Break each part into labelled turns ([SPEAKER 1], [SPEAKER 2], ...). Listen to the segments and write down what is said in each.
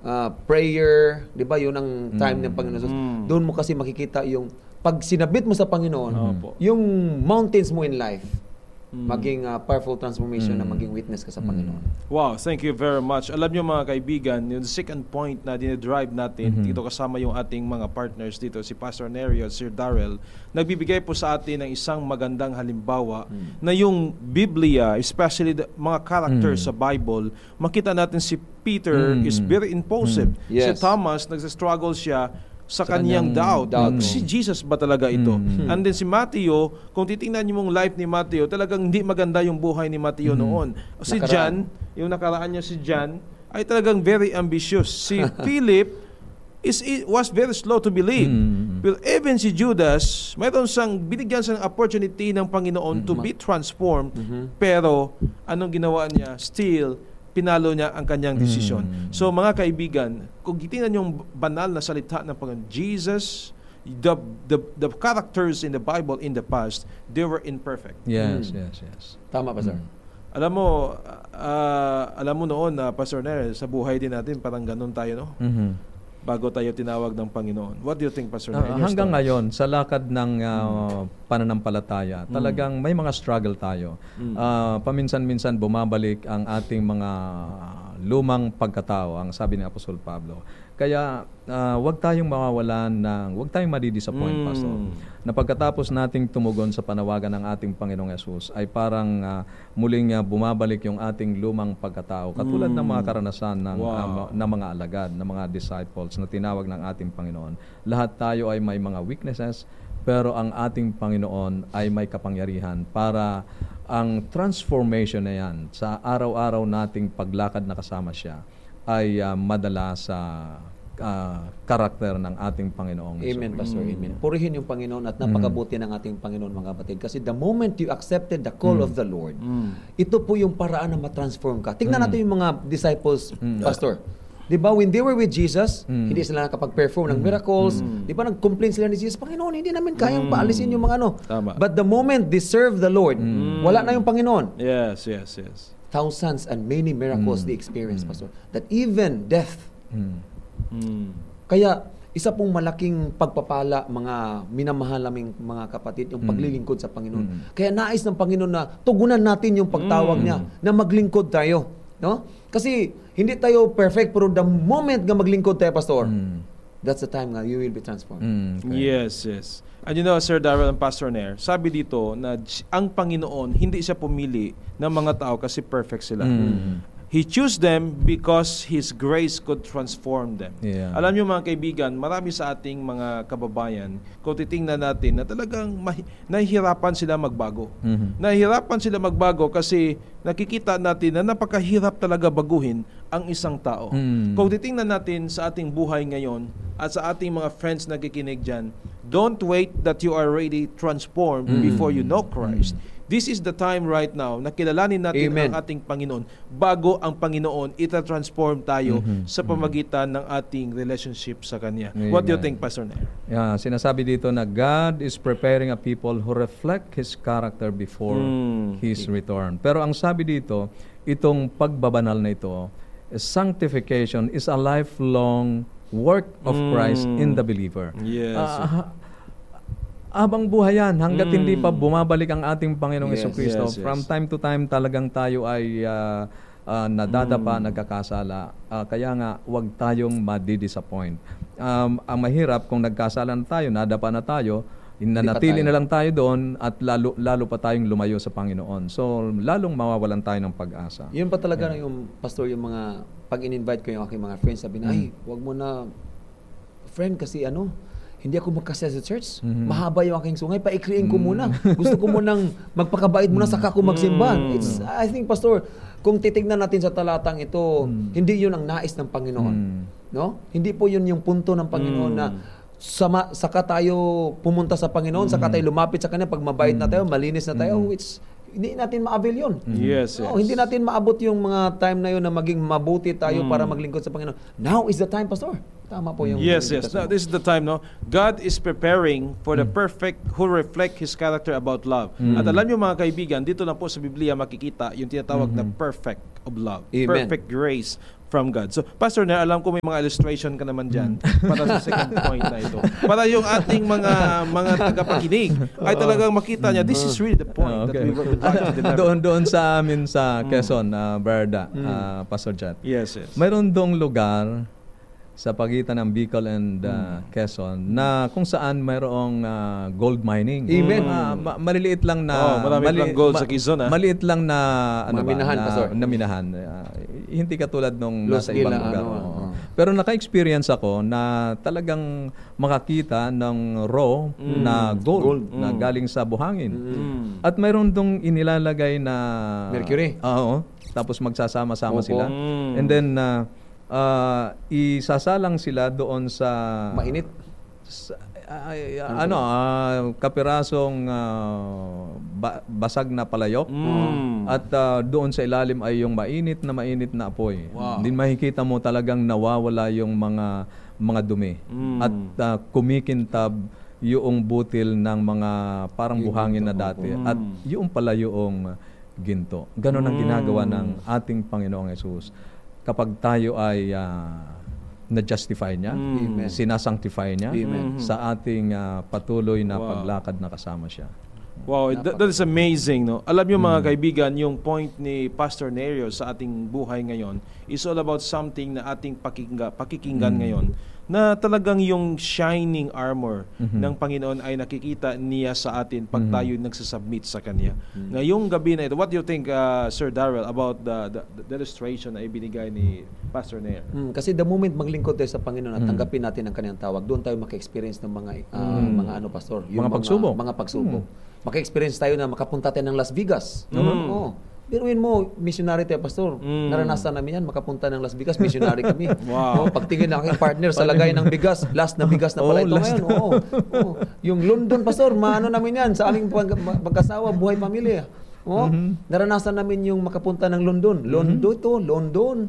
[SPEAKER 1] prayer, 'di ba? 'Yun ang time ng Panginoon Jesus. Doon mo kasi makikita yung pag sinabit mo sa Panginoon, yung mountains mo in life, maging powerful transformation na maging witness ka sa Panginoon.
[SPEAKER 2] Wow, thank you very much. Alam niyo mga kaibigan, yung second point na dinidrive natin, dito kasama yung ating mga partners dito, si Pastor Nerio at Sir Darrell, nagbibigay po sa atin ng isang magandang halimbawa na yung Biblia, especially mga characters sa Bible, makita natin si Peter is very impulsive. Si Thomas, nagsastruggle siya sa kanyang doubt. Si Jesus ba talaga ito? And then si Matthew, kung titingnan niyo mong life ni Matthew, talagang hindi maganda yung buhay ni Matthew noon. Si John, yung nakaraan niya si John, ay talagang very ambitious. Si Philip was very slow to believe. Well, even si Judas, mayroon binigyan siyang opportunity ng Panginoon to be transformed, pero anong ginawa niya? Still, pinalo niya ang kanyang desisyon. So mga kaibigan, kung titingnan yung banal na salita ng Panginoon, Jesus, the characters in the Bible in the past, they were imperfect.
[SPEAKER 3] Yes.
[SPEAKER 1] Tama ba, sir?
[SPEAKER 2] Alam mo noon na Pastor Nere, sa buhay din natin parang ganun tayo, no? Bago tayo tinawag ng Panginoon. What do you think, Pastor Nere?
[SPEAKER 3] Hanggang ngayon, sa lakad ng pananampalataya, talagang may mga struggle tayo. Paminsan-minsan bumabalik ang ating mga lumang pagkatao, ang sabi ni Apostol Pablo. Kaya huwag tayong huwag tayong madidisappoint, Pastor. Na pagkatapos nating tumugon sa panawagan ng ating Panginoong Yesus, ay parang muling bumabalik yung ating lumang pagkatao. Katulad ng mga karanasan ng mga alagad, ng mga disciples na tinawag ng ating Panginoon. Lahat tayo ay may mga weaknesses, pero ang ating Panginoon ay may kapangyarihan para ang transformation na yan sa araw-araw nating paglakad na kasama siya ay madala sa karakter ng ating Panginoong Yesus.
[SPEAKER 1] Amen, Pastor. Amen. Purihin yung Panginoon at napakabuti ng ating Panginoon, mga kapatid. Kasi the moment you accepted the call of the Lord, ito po yung paraan na matransform ka. Tingnan natin yung mga disciples, Pastor. Di ba, when they were with Jesus, hindi sila nakapag-perform ng miracles. Di ba, nag-complain sila ni Jesus, Panginoon, hindi namin kayang paalisin yung mga ano.
[SPEAKER 2] Tama.
[SPEAKER 1] But the moment they serve the Lord, wala na yung Panginoon.
[SPEAKER 2] Yes.
[SPEAKER 1] Thousands and many miracles they experienced, Pastor. That even death. Kaya, isa pong malaking pagpapala, mga minamahal naming mga kapatid, yung paglilingkod sa Panginoon. Kaya nais ng Panginoon na tugunan natin yung pagtawag niya na maglingkod tayo. No? Kasi hindi tayo perfect, pero the moment na maglingkod tayo, Pastor, that's the time na you will be transformed.
[SPEAKER 2] Yes. And you know, Sir Darrell and Pastor Nair, sabi dito na ang Panginoon, hindi siya pumili ng mga tao kasi perfect sila. He chose them because His grace could transform them.
[SPEAKER 3] Yeah.
[SPEAKER 2] Alam niyo mga kaibigan, marami sa ating mga kababayan, kung titingnan natin na talagang nahihirapan sila magbago. Nahihirapan sila magbago kasi nakikita natin na napakahirap talaga baguhin ang isang tao. Kung titingnan natin sa ating buhay ngayon at sa ating mga friends na nakikinig dyan, don't wait that you are already transformed before you know Christ. This is the time right now na kilalanin natin ang ating Panginoon bago ang Panginoon ita-transform tayo sa pamagitan ng ating relationship sa Kanya. What do you think, Pastor Nair?
[SPEAKER 3] Yeah, sinasabi dito na God is preparing a people who reflect His character before His return. Pero ang sabi dito, itong pagbabanal na ito, sanctification is a lifelong work of Christ in the believer.
[SPEAKER 2] Yes.
[SPEAKER 3] Habang buhay yan, hanggat hindi pa bumabalik ang ating Panginoong Jesucristo.
[SPEAKER 2] Yes.
[SPEAKER 3] From time to time talagang tayo ay nadadapa, nagkakasala. Kaya nga, huwag tayong madi-disappoint. Ang mahirap kung nagkasala na tayo, nadapa na tayo, nanatili na lang tayo doon at lalo pa tayong lumayo sa Panginoon. So, lalong mawawalan tayo ng pag-asa.
[SPEAKER 1] Yun pa talaga yung pastor, yung mga pag in-invite ko yung aking mga friends, sabi na, ay, wag mo na, friend, kasi hindi ako magkasya sa church. Mahaba yung aking sungay. Paikliin ko muna. Gusto ko munang magpakabait muna saka ko magsimba. I think, Pastor, kung titignan natin sa talatang ito, hindi yun ang nais ng Panginoon. No? Hindi po yun yung punto ng Panginoon na saka tayo pumunta sa Panginoon, saka tayo lumapit sa Kanya, pag mabait na tayo, malinis na tayo, which hindi natin ma-avail yun.
[SPEAKER 2] Yes.
[SPEAKER 1] Hindi natin maabot yung mga time na yun na maging mabuti tayo para maglingkod sa Panginoon. Now is the time, Pastor. Tama po yung...
[SPEAKER 2] Yes. Now, this is the time, no? God is preparing for the perfect who reflect His character about love. At alam niyo mga kaibigan, dito lang po sa Biblia makikita yung tinatawag na perfect of love.
[SPEAKER 1] Amen.
[SPEAKER 2] Perfect grace from God. So, Pastor Ner, alam ko may mga illustration ka naman dyan para sa second point na ito. Para yung ating mga tagapakinig ay talagang makita niya, this is really the point that we would like to deliver.
[SPEAKER 3] Doon sa amin sa Quezon, Berda, Pastor Chat.
[SPEAKER 2] Yes.
[SPEAKER 3] Mayroon dong lugar sa pagitan ng Bicol and Quezon na kung saan mayroong gold mining.
[SPEAKER 1] Amen.
[SPEAKER 3] Maliliit lang na
[SPEAKER 2] marami lang gold sa Quezon.
[SPEAKER 3] Maliit lang na
[SPEAKER 1] Maminahan, Pastor.
[SPEAKER 3] naminahan. Hindi katulad nung
[SPEAKER 1] Los
[SPEAKER 3] nasa ibang
[SPEAKER 1] Villa,
[SPEAKER 3] lugar.
[SPEAKER 1] ano.
[SPEAKER 3] Pero naka-experience ako na talagang makakita ng raw na gold, na galing sa buhangin. At mayroon dong inilalagay na
[SPEAKER 1] Mercury.
[SPEAKER 3] Oo. Tapos magsasama-sama
[SPEAKER 1] Opo.
[SPEAKER 3] sila. And then isasalang sila doon sa
[SPEAKER 1] Mainit.
[SPEAKER 3] kapirasong basag na palayok. At doon sa ilalim ay yung mainit na apoy. Hindi makikita mo talagang nawawala yung mga dumi. At kumikintab yung butil ng mga parang buhangin na dati. At yung pala yung ginto. Ganon ang ginagawa ng ating Panginoong Hesus. Kapag tayo ay na-justify niya, sinasanctify niya sa ating patuloy na paglakad na kasama siya.
[SPEAKER 2] Wow, that is amazing, no? Alam niyo mga kaibigan, yung point ni Pastor Nerio sa ating buhay ngayon is all about something na ating pakikinggan ngayon, na talagang yung shining armor ng Panginoon ay nakikita niya sa atin pag tayo nagsasubmit sa Kanya. Ngayong gabi na ito, what do you think, Sir Darrell, about the illustration na ibinigay ni Pastor Nerio?
[SPEAKER 1] Kasi the moment maglingkod tayo sa Panginoon at tanggapin natin ang Kanyang tawag, doon tayo maka-experience ng mga Pastor? Yung
[SPEAKER 3] mga pagsubok.
[SPEAKER 1] Mga pagsubok. Maka-experience tayo na makapunta tayo ng Las Vegas. Oo. Biruin mo, missionary tayo, Pastor. Naranasan namin yan, makapunta ng Las Vegas, missionary kami.
[SPEAKER 2] Wow.
[SPEAKER 1] Pagtingin ng aking partner sa lagay ng bigas, last na bigas na pala ito ngayon. Yung London, Pastor, maano namin yan sa aming pagkasawa, buhay pamilya. Naranasan namin yung makapunta ng London. London.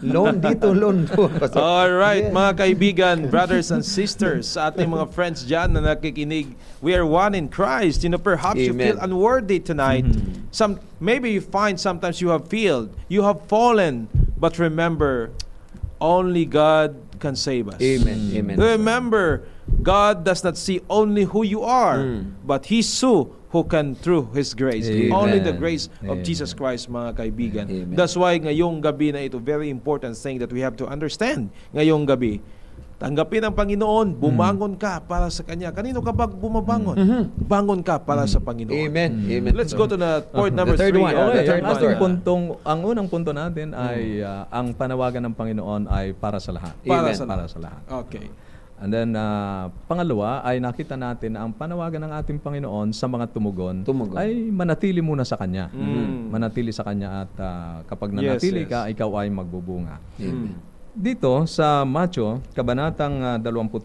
[SPEAKER 1] Pastor.
[SPEAKER 2] Alright, mga kaibigan, brothers and sisters, sa ating mga friends dyan na nakikinig, we are one in Christ. You know, perhaps you feel unworthy tonight. Maybe you find sometimes you have failed, you have fallen, but remember, only God can save us.
[SPEAKER 1] Amen.
[SPEAKER 2] Remember, God does not see only who you are, but He saw who can through His grace.
[SPEAKER 3] Amen.
[SPEAKER 2] Only the grace of Jesus Christ, mga kaibigan.
[SPEAKER 1] Amen.
[SPEAKER 2] That's why ngayong gabi na ito, very important thing that we have to understand ngayong gabi. Tanggapin ang Panginoon, bumangon ka para sa Kanya. Kanino ka ba bumabangon? Bangon ka para sa Panginoon.
[SPEAKER 1] Amen.
[SPEAKER 2] Let's go to the point number
[SPEAKER 1] The third
[SPEAKER 2] 3.
[SPEAKER 1] one.
[SPEAKER 3] Okay,
[SPEAKER 1] The third
[SPEAKER 3] ang unang punto natin ay ang panawagan ng Panginoon ay para sa lahat.
[SPEAKER 2] Para
[SPEAKER 3] sa lahat.
[SPEAKER 2] Okay.
[SPEAKER 3] And then, pangalawa ay nakita natin na ang panawagan ng ating Panginoon sa mga tumugon. Ay manatili muna sa Kanya. Manatili sa Kanya at kapag nanatili ka, ikaw ay magbubunga. Dito sa Matthew, Kabanatang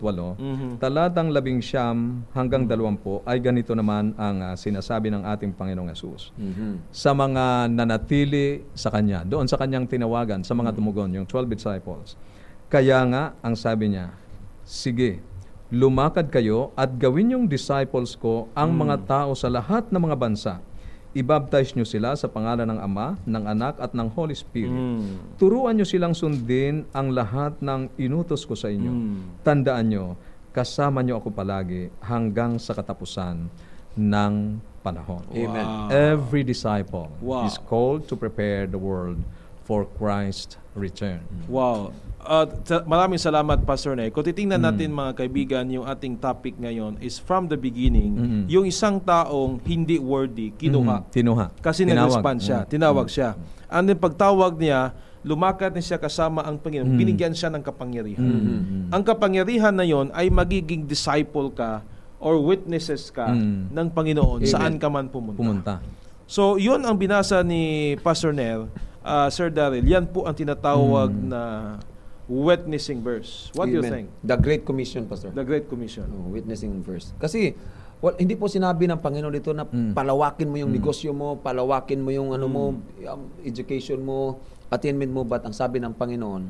[SPEAKER 3] 28, talatang 19 hanggang 20 ay ganito naman ang sinasabi ng ating Panginoong Hesus. Sa mga nanatili sa Kanya, doon sa Kanyang tinawagan, sa mga tumugon, yung 12 disciples. Kaya nga, ang sabi niya, sige, lumakad kayo at gawin yung disciples ko ang mga tao sa lahat ng mga bansa. I-baptize nyo sila sa pangalan ng Ama, ng Anak at ng Holy Spirit. Turuan nyo silang sundin ang lahat ng inutos ko sa inyo. Tandaan nyo, kasama nyo ako palagi hanggang sa katapusan ng panahon.
[SPEAKER 1] Amen.
[SPEAKER 3] Every disciple is called to prepare the world for Christ's return.
[SPEAKER 2] Wow. Maraming salamat, Pastor Nek. Kung titingnan natin, mga kaibigan, yung ating topic ngayon is from the beginning, yung isang taong hindi worthy, kinuha.
[SPEAKER 3] Tinuha.
[SPEAKER 2] Kasi nag-respond siya, tinawag siya. And then pagtawag niya, lumakad na siya kasama ang Panginoon. Binigyan siya ng kapangyarihan. Ang kapangyarihan na yon ay magiging disciple ka or witnesses ka ng Panginoon saan ka man pumunta. So, yun ang binasa ni Pastor Ner, Sir Darrell. Yan po ang tinatawag na witnessing verse. What do you think?
[SPEAKER 1] The Great Commission, Pastor.
[SPEAKER 2] The Great Commission.
[SPEAKER 1] Witnessing verse. Kasi hindi po sinabi ng Panginoon dito na palawakin mo yung negosyo mo, palawakin mo yung education mo, attainment mo, but ang sabi ng Panginoon,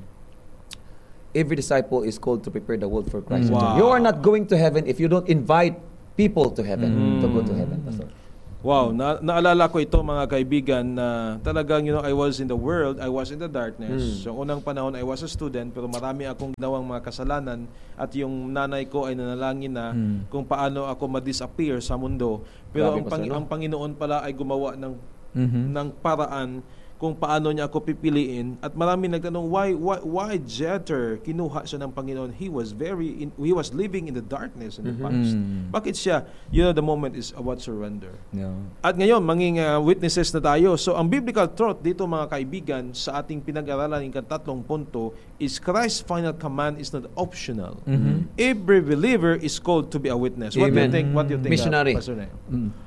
[SPEAKER 1] every disciple is called to prepare the world for Christ.
[SPEAKER 2] Wow.
[SPEAKER 1] You are not going to heaven if you don't invite people to heaven, to go to heaven, Pastor.
[SPEAKER 2] Wow, naalala ko ito mga kaibigan na talagang I was in the world, I was in the darkness. So unang panahon I was a student pero marami akong ginawang mga kasalanan at yung nanay ko ay nanalangin na kung paano ako ma-disappear sa mundo. Pero ang Panginoon pala ay gumawa ng paraan kung paano niya ako pipiliin at marami nagtanong why Jeter kinuha siya ng Panginoon. He was living in the darkness in the past. Bakit siya? The moment is about surrender.
[SPEAKER 3] Yeah.
[SPEAKER 2] At ngayon maging witnesses na tayo. So ang biblical truth dito mga kaibigan sa ating pinag-aralan ng tatlong punto is Christ's final command is not optional. Every believer is called to be a witness. What do you think?
[SPEAKER 1] Missionary.
[SPEAKER 2] Pastor Neo?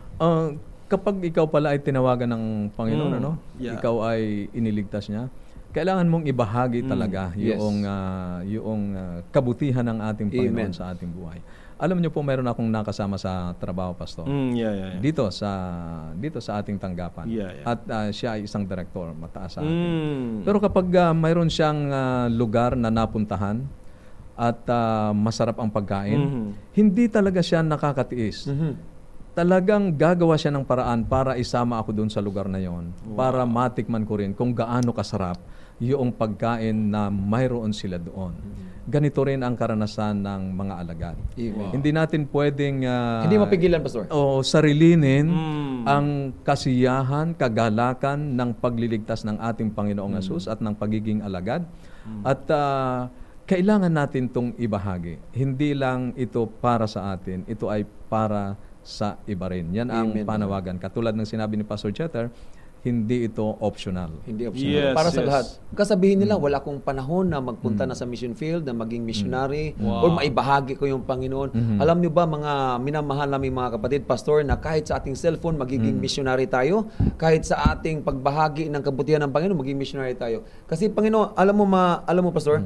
[SPEAKER 3] Kapag ikaw pala ay tinawagan ng Panginoon, ikaw ay iniligtas niya, kailangan mong ibahagi talaga yung kabutihan ng ating Panginoon sa ating buhay. Alam niyo po, mayroon akong nakasama sa trabaho, Pastor. Dito sa ating tanggapan. At siya ay isang direktor, mataas sa atin. Pero kapag mayroon siyang lugar na napuntahan at masarap ang pagkain, hindi talaga siya nakakatiis. Talagang gagawa siya ng paraan para isama ako doon sa lugar na yon, para matikman ko rin kung gaano kasarap yung pagkain na mayroon sila doon. Ganito rin ang karanasan ng mga alagad. Hindi natin pwedeng
[SPEAKER 1] hindi mapigilan, Pastor.
[SPEAKER 3] Sarilinin ang kasiyahan, kagalakan ng pagliligtas ng ating Panginoong Hesus at ng pagiging alagad. At kailangan natin itong ibahagi. Hindi lang ito para sa atin, ito ay para sa iba rin. Yan ang panawagan. Katulad ng sinabi ni Pastor Jeter, hindi ito optional.
[SPEAKER 1] Hindi optional. Para sa lahat. Kasabihin nila, wala akong panahon na magpunta na sa mission field, na maging missionary, or maibahagi ko yung Panginoon. Alam niyo ba, mga minamahal naming mga kapatid, Pastor, na kahit sa ating cellphone, magiging missionary tayo. Kahit sa ating pagbahagi ng kabutihan ng Panginoon, maging missionary tayo. Kasi Panginoon, alam mo Pastor,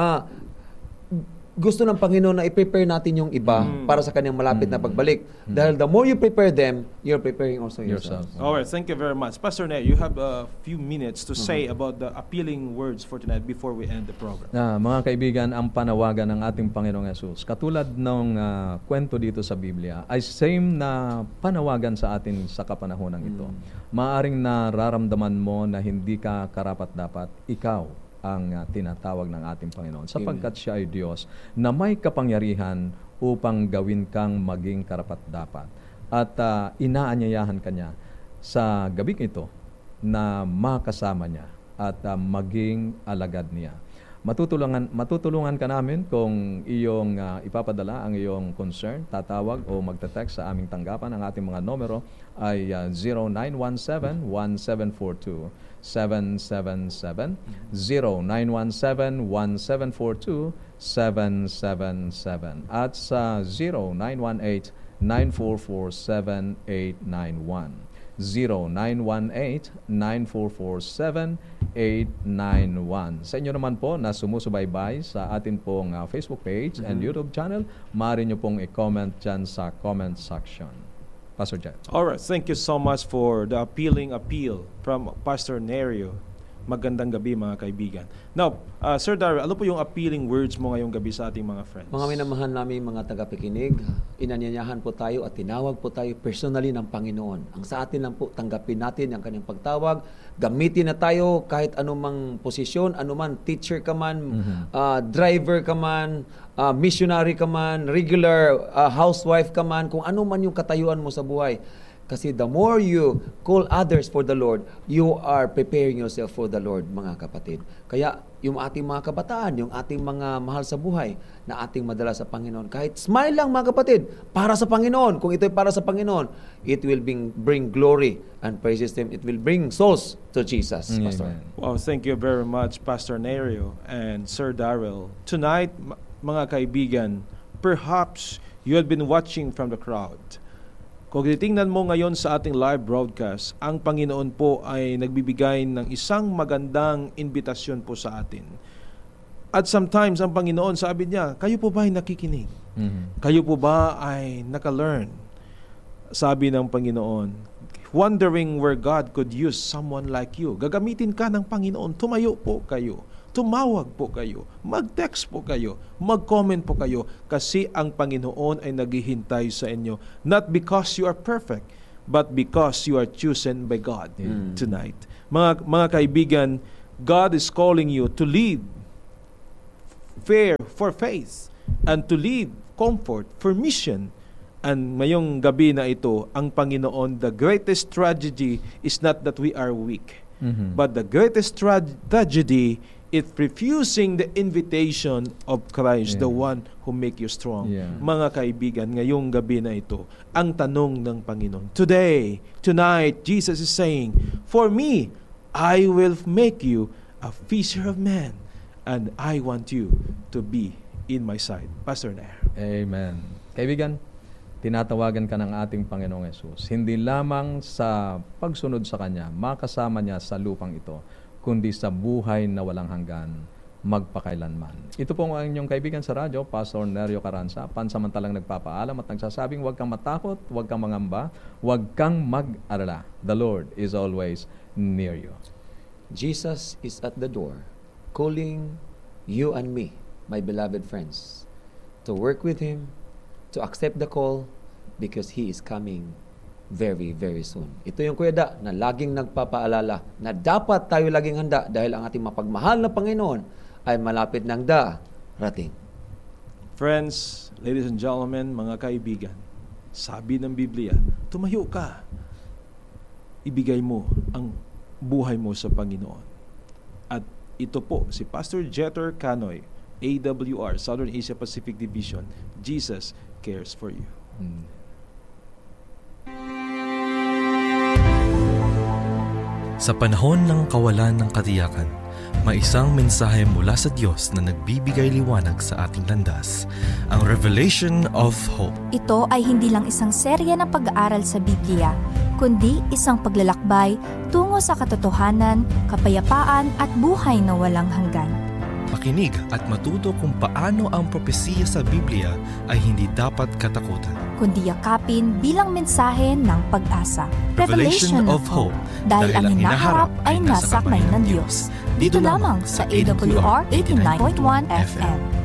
[SPEAKER 1] gusto ng Panginoon na i-prepare natin yung iba para sa kanyang malapit na pagbalik. Dahil the more you prepare them, you're preparing also yourself.
[SPEAKER 2] Alright, thank you very much. Pastor Neo, you have a few minutes to say about the appealing words for tonight before we end the program.
[SPEAKER 3] Mga kaibigan, ang panawagan ng ating Panginoong Hesus, katulad ng kwento dito sa Biblia, ay same na panawagan sa atin sa kapanahonan ito. Maaring nararamdaman mo na hindi ka karapat-dapat, ikaw ang tinatawag ng ating Panginoon sapagkat siya ay Diyos na may kapangyarihan upang gawin kang maging karapat-dapat at inaanyayahan ka niya sa gabing ito na makasama niya at maging alagad niya. Matutulungan ka namin kung iyong ipapadala ang iyong concern, tatawag o magte-text sa aming tanggapan. Ang ating mga numero ay 0917-1742-777, 0917-1742-777, at sa 0918-944-7891. 0918-944-7891. Sa inyo naman po na sumusubaybay sa atin pong Facebook page and YouTube channel, maaari nyo pong i-comment dyan sa comment section. Pastor Jet.
[SPEAKER 2] Alright, thank you so much for the appealing appeal from Pastor Neo. Magandang gabi mga kaibigan. Now, Sir Darrell, ano po yung appealing words mo ngayong gabi sa ating mga friends?
[SPEAKER 1] Mga minamahal namin mga tagapakinig, inanyayahan po tayo at tinawag po tayo personally ng Panginoon. Ang sa atin lang po, tanggapin natin ang kanyang pagtawag, gamitin na tayo kahit anumang posisyon, anuman, teacher ka man, driver ka man, missionary ka man, regular housewife ka man, kung ano man yung katayuan mo sa buhay. Kasi the more you call others for the Lord, you are preparing yourself for the Lord, mga kapatid. Kaya yung ating mga kabataan, yung ating mga mahal sa buhay na ating madala sa Panginoon, kahit smile lang mga kapatid, para sa Panginoon. Kung ito ay para sa Panginoon, it will bring glory and praises Him. It will bring souls to Jesus, Pastor.
[SPEAKER 2] Wow, thank you very much, Pastor Neo and Sir Darrell. Tonight, mga kaibigan, perhaps you had been watching from the crowd. Kung titingnan mo ngayon sa ating live broadcast, ang Panginoon po ay nagbibigay ng isang magandang invitasyon po sa atin. At sometimes, ang Panginoon, sabi niya, kayo po ba ay nakikinig? Kayo po ba ay naka-learn? Sabi ng Panginoon, wondering where God could use someone like you. Gagamitin ka ng Panginoon, tumayo po kayo. Tumawag po kayo, mag-text po kayo, mag-comment po kayo kasi ang Panginoon ay naghihintay sa inyo. Not because you are perfect, but because you are chosen by God tonight. Mga kaibigan, God is calling you to lead for faith and to lead comfort for mission. And ngayong gabi na ito, ang Panginoon, the greatest tragedy is not that we are weak, but the greatest tragedy is refusing the invitation of Christ, the one who make you strong. Mga kaibigan, ngayong gabi na ito, ang tanong ng Panginoon. Tonight, Jesus is saying, for me, I will make you a fisher of men, and I want you to be in my side. Pastor Nair.
[SPEAKER 3] Amen. Kaibigan, tinatawagan ka ng ating Panginoong Yesus, hindi lamang sa pagsunod sa Kanya, makasama Niya sa lupang ito, kundi sa buhay na walang hanggan, magpakailanman. Ito po ang inyong kaibigan sa radyo, Pastor Nerio Carranza, pansamantalang nagpapaalam at nagsasabing, huwag kang matakot, huwag kang mangamba, huwag kang mag-alala. The Lord is always near you.
[SPEAKER 1] Jesus is at the door, calling you and me, my beloved friends, to work with Him, to accept the call, because He is coming very, very soon. Ito yung Kuya Da na laging nagpapaalala na dapat tayo laging handa dahil ang ating mapagmahal na Panginoon ay malapit ng darating.
[SPEAKER 2] Friends, ladies and gentlemen, mga kaibigan, sabi ng Biblia, tumayo ka. Ibigay mo ang buhay mo sa Panginoon. At ito po, si Pastor Jeter Canoy, AWR, Southern Asia Pacific Division. Jesus cares for you.
[SPEAKER 4] Sa panahon ng kawalan ng katiyakan, may isang mensahe mula sa Diyos na nagbibigay liwanag sa ating landas, ang Revelation of Hope.
[SPEAKER 5] Ito ay hindi lang isang serya ng pag-aaral sa Biblia, kundi isang paglalakbay tungo sa katotohanan, kapayapaan at buhay na walang hanggan.
[SPEAKER 4] Makinig at matuto kung paano ang propesiya sa Biblia ay hindi dapat katakutan,
[SPEAKER 5] kundi yakapin bilang mensahe ng pag-asa.
[SPEAKER 4] Revelation of Hope,
[SPEAKER 5] dahil ang hinaharap ay nasa kamay ng Diyos. Dito lamang sa AWR 89.1 FM.